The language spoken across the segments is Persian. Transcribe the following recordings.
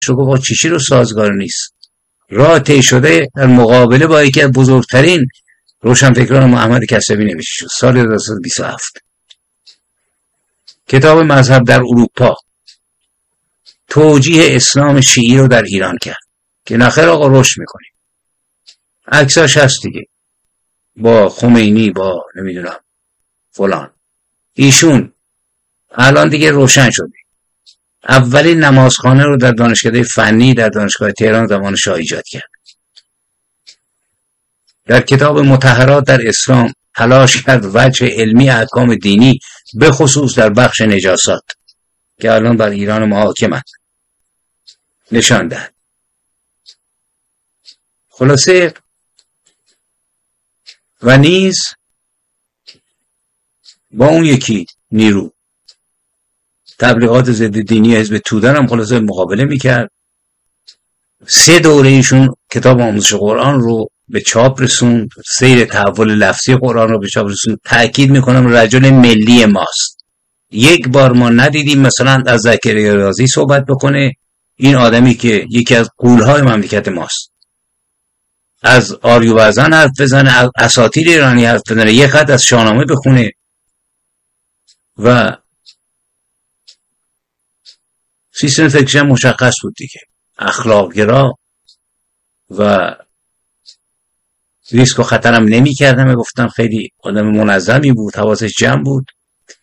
رو گفت چیشی رو سازگار نیست. راه طی شده در مقابله با یکی از بزرگترین روشنفکران محمد کسروی نوشته شد سال 1927. کتاب مذهب در اروپا توجیه اسلام شیعی رو در ایران کرد که نخیر آقا رشد میکنیم. عکساش هست دیگه، با خمینی، با نمیدونم فلان. ایشون الان دیگه روشن شده. اولین نمازخانه رو در دانشکده فنی در دانشگاه تهران زمان شاه ایجاد کرد. در کتاب مطهرات در اسلام تلاش کرد وجه علمی احکام دینی به خصوص در بخش نجاسات که الان بر ایران محاکمند نشان دهد. خلاصه و نیز با اون یکی نیرو تبلیغات ضد دینی حزب توده هم خلاصه مقابله میکرد. 3 دوره ایشون کتاب آموزش قرآن رو به چاپ رسوند، سیر تحول لفظی قرآن رو به چاپ رسوند. تأکید میکنم رجل ملی ماست. یک بار ما ندیدیم مثلا از زکریا رازی صحبت بکنه، این آدمی که یکی از غول‌های مملکت ماست، از آریوبرزن حرف بزنه، از اساطیر ایرانی حرف بزنه، یک خط از شاهنامه بخونه و سیستم فکرش مشخص بود دیگه، اخلاق گرا و ریسک و خطرم نمی کردم. گفتم خیلی آدم منظمی بود، حواسش جمع بود.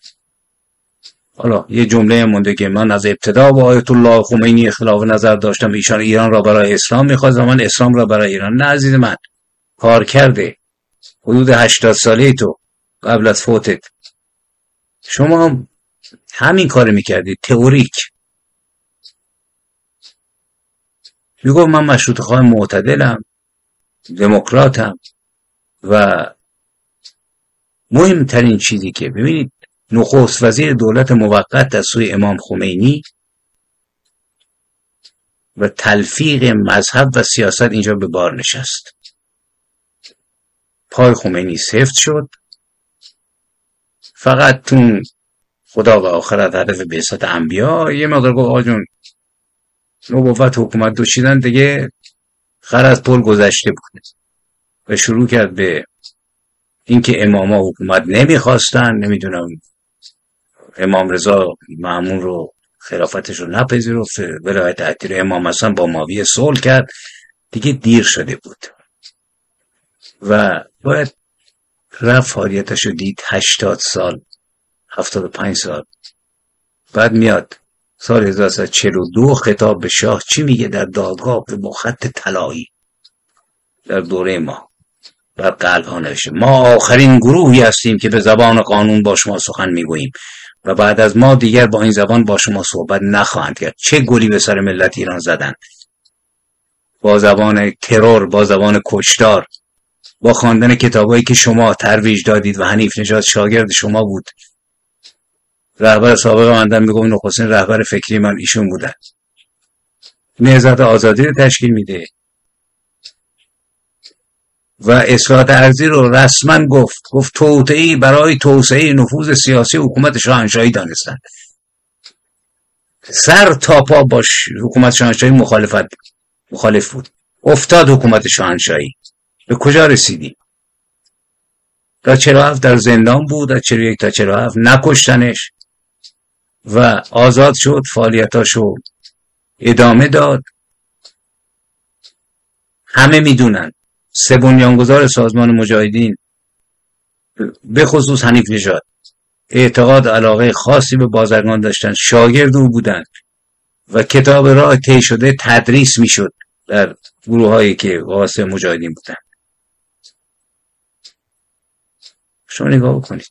حالا یه جمله مونده که من از ابتدا با آیت الله خمینی اختلاف نظر داشتم، ایشان ایران را برای اسلام میخواست و من اسلام را برای ایران. نه عزیز من، کار کرده حدود 80 ساله تو قبل از فوتت شما همین کار میکردید، تئوریک. میگو من مشروطه خواه معتدلم، دموکراتم و مهمترین چیزی که ببینید نخست وزیر دولت موقت از سوی امام خمینی و تلفیق مذهب و سیاست اینجا به بار نشست. پای خمینی سفت شد. فقط تون خدا و آخرت هدف بعثت انبیا یه مقدار گفت آقا جون نبوت حکومت دوشیدن دیگه خر از پل گذشته بود و شروع کرد به اینکه اماما حکومت نمیخواستن، نمیدونم امام رضا مأمون رو خلافتش رو نپذیرفت، ولایت عطیه امام حسن با معاویه صلح کرد، دیگه دیر شده بود و باید رفت حالیتش رو دید. 80 سال 75 سال بعد میاد سال 1942 خطاب به شاه چی میگه در دادگاه به خط طلایی در دوره ما بر قلب ها نوشته ما آخرین گروهی هستیم که به زبان قانون با شما سخن میگوییم و بعد از ما دیگر با این زبان با شما صحبت نخواهند کرد. چه گلی به سر ملت ایران زدن با زبان ترور، با زبان کشتار، با خواندن کتابایی که شما ترویج دادید و حنیف نژاد شاگرد شما بود. رهبر سابق من میگم نخستین رهبر فکری من ایشون بودن. نهضت آزادی رو تشکیل میده و اصلاحات ارضی رو رسما گفت توطئه‌ای برای توسعه نفوذ سیاسی حکومت شاهنشاهی دانستند. سر تا پا باش حکومت شاهنشاهی مخالف بود. افتاد حکومت شاهنشاهی. به کجا رسیدیم؟ تا 47 در زندان بود، از 41 تا 47 نکشتنش و آزاد شد، فعالیتاشو ادامه داد. همه میدونن 3 بنیانگذار سازمان مجاهدین به خصوص حنیف نژاد اعتقاد علاقه خاصی به بازرگان داشتن، شاگرد او بودن و کتاب راه طی شده تدریس میشد در گروه هایی که واسه مجاهدین بودن. شما نگاه بکنید،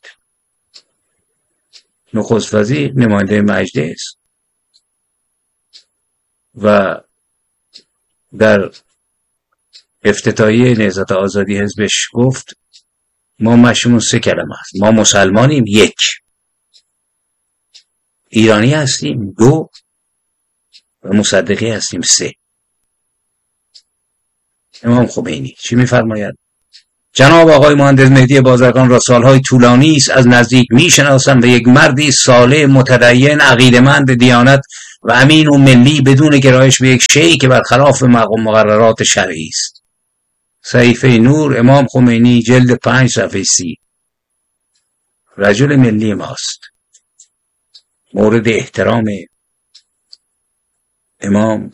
نخست وزیر نماینده مجلس و در افتتاحیه نهضت آزادی حزبش گفت ما مشمون 3 کلمه هست، ما مسلمانیم 1، ایرانی هستیم 2 و مصدقی هستیم 3. امام خمینی چی میفرماید؟ جناب آقای مهندس مهدی بازرگان را سالهای طولانی است از نزدیک میشناسم و یک مردی صالح، متدین، عقیده‌مند، دیانت و امین و ملی بدون گرایش به یک شیعی که برخلاف مقررات شرعی است. صحیفه نور، امام خمینی، جلد 5 صفحه 30. رجل ملی ماست، مورد احترام امام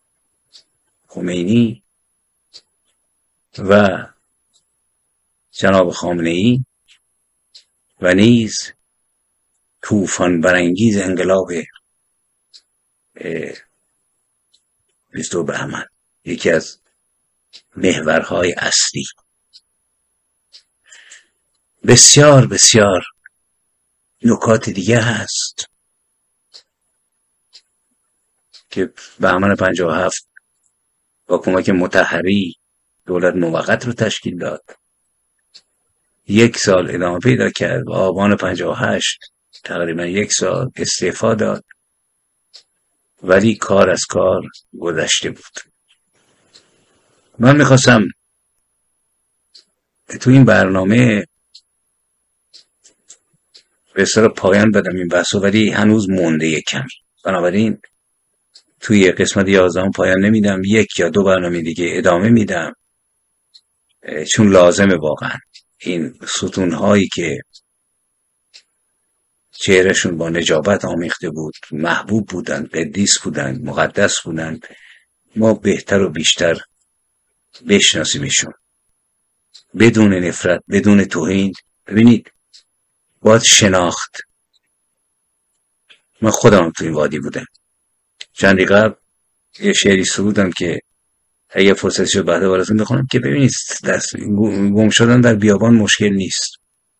خمینی و جناب خامنه‌ای و نیز طوفان برانگیز انقلاب 22 بهمن، یکی از محورهای اصلی. بسیار بسیار نکات دیگه هست که بهمن 57 با کمک مطهری دولت موقت رو تشکیل داد، 1 سال ادامه پیدا کرد و آبان 58 تقریبا 1 سال استعفا داد، ولی کار از کار گذشته بود. من میخواستم تو این برنامه به اصطلاح پایان بدم این بحثو، ولی هنوز مونده کمی، بنابراین توی قسمت 11 پایان نمیدم، 1 یا 2 برنامه دیگه ادامه میدم، چون لازمه واقعا این ستونهایی که چهرهشون با نجابت آمیخته بود، محبوب بودن، قدیس بودن، مقدس بودن، ما بهتر و بیشتر بشناسیمشون بدون نفرت، بدون توهین. ببینید، باید شناخت. من خودم تو این وادی بودم. چندی قبل یه شعری سرودم که اگه فرصتی شد بعدا براتون بخونم که ببینید گم شدن در بیابان مشکل نیست،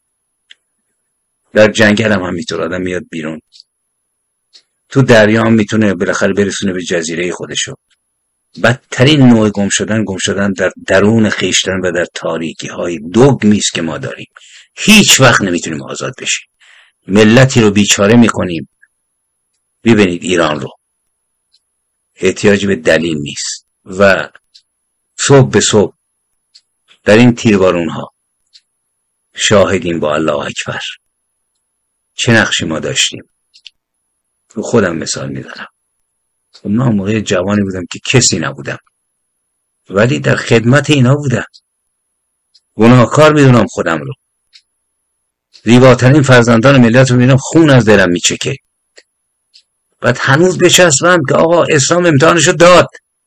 در جنگل هم همینطور آدم میاد بیرون، تو دریا هم میتونه بالاخره برسونه به جزیره خودشو. بدترین نوع گم شدن در درون خویشتن و در تاریکی های دوگمیست که ما داریم. هیچ وقت نمیتونیم آزاد بشیم، ملتی رو بیچاره میکنیم. ببینید ایران رو، احتیاجی به دلیل نیست و صبح به صبح در این تیربارون ها شاهدیم با الله اکبر چه نقشی ما داشتیم. رو خودم مثال میزنم. من موقع جوانی بودم که کسی نبودم، ولی در خدمت اینا بودم. گناهکار میدونم خودم رو، زیباترین فرزندان ملت رو میدونم خون از دلم میچکه. بعد هنوز بچسبم که آقا اسلام امتحانشو داد،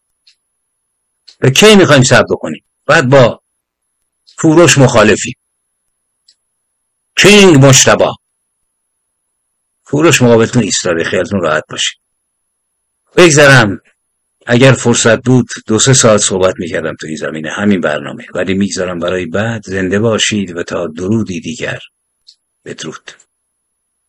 به کی میخوایم صبر بکنیم؟ بعد با کوروش مخالفیم. کینگ مجتبی کوروش مقابلتون ایستاده، خیالتون راحت باشه. بگذارم اگر فرصت بود 2-3 ساعت صحبت میکردم تو این زمینه، همین برنامه، ولی میگذارم برای بعد. زنده باشید و تا درودی دیگر، بدرود.